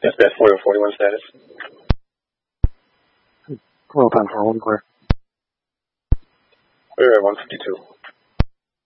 SBS 4041 status. Roll time for hold clear. We're at 152.